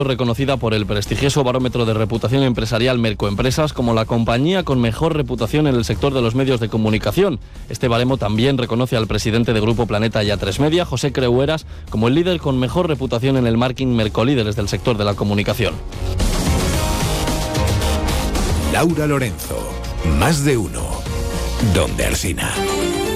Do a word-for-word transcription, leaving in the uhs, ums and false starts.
reconocida por el prestigioso barómetro de reputación empresarial Mercoempresas como la compañía con mejor reputación en el sector de los medios de comunicación. Este baremo también reconoce al presidente de Grupo Planeta y A tres Media, José Creueras, como el líder con mejor reputación en el ranking Mercolíderes del sector de la comunicación. Laura Lorenzo, Más de Uno, Donde Alsina.